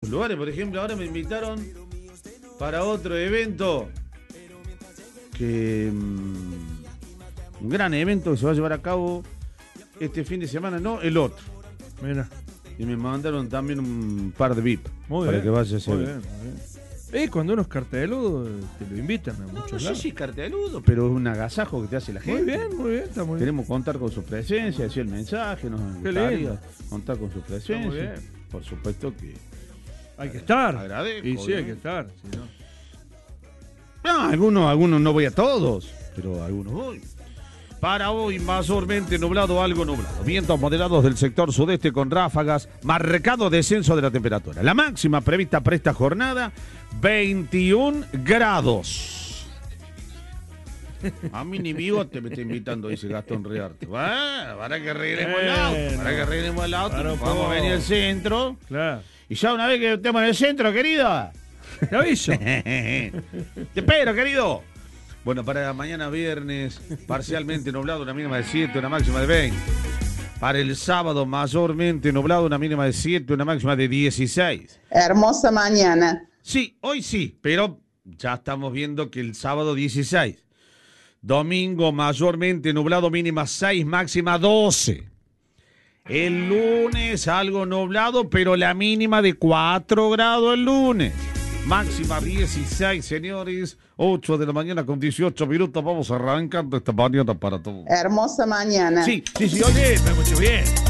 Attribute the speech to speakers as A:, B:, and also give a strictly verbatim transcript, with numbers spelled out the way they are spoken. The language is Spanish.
A: lugares. Por ejemplo, ahora me invitaron para otro evento que um, un gran evento que se va a llevar a cabo este fin de semana, no, el otro.
B: Mira.
A: Y me mandaron también un par de V I P
B: Muy
A: para
B: bien,
A: que vaya a ese
B: muy
A: evento.
B: bien, muy bien. Eh, cuando uno es carteludo, te lo invitan a
A: No,
B: muchos
A: no sé
B: lados.
A: si es carteludo, pero es un agasajo que te hace la gente.
B: Muy bien, muy bien, está muy bien.
A: Queremos contar con su presencia, decía el mensaje, nos
B: Qué
A: gustaría
B: lindo.
A: contar con su presencia.
B: muy bien.
A: Por supuesto que
B: Hay que estar.
A: agradezco,
B: Y sí, hay que
A: obviamente.
B: estar. Si no.
A: No, algunos, algunos no voy a todos, pero a algunos voy. Para hoy, mayormente nublado, algo nublado. Vientos moderados del sector sudeste con ráfagas, marcado descenso de la temperatura. La máxima prevista para esta jornada, veintiún grados. A mí ni bigote me está invitando, dice Gastón Riarte. Bueno, para que arreglemos el auto, para que arreglemos el auto,
B: Claro,
A: vamos a venir al centro.
B: Claro.
A: Y ya una vez que estemos en el centro, querido.
B: Te aviso.
A: Te espero, querido. Bueno, para mañana viernes, parcialmente nublado, una mínima de siete, una máxima de veinte. Para el sábado, mayormente nublado, una mínima de siete, una máxima de dieciséis.
C: Hermosa mañana.
A: Sí, hoy sí, pero ya estamos viendo que el sábado dieciséis. Domingo, mayormente nublado, mínima seis, máxima doce. El lunes, algo nublado, pero la mínima de cuatro grados el lunes. Máxima dieciséis, señores. ocho de la mañana con dieciocho minutos. Vamos arrancando esta mañana para todos.
C: Hermosa mañana.
A: Sí, sí, sí, oye.
B: Está mucho bien.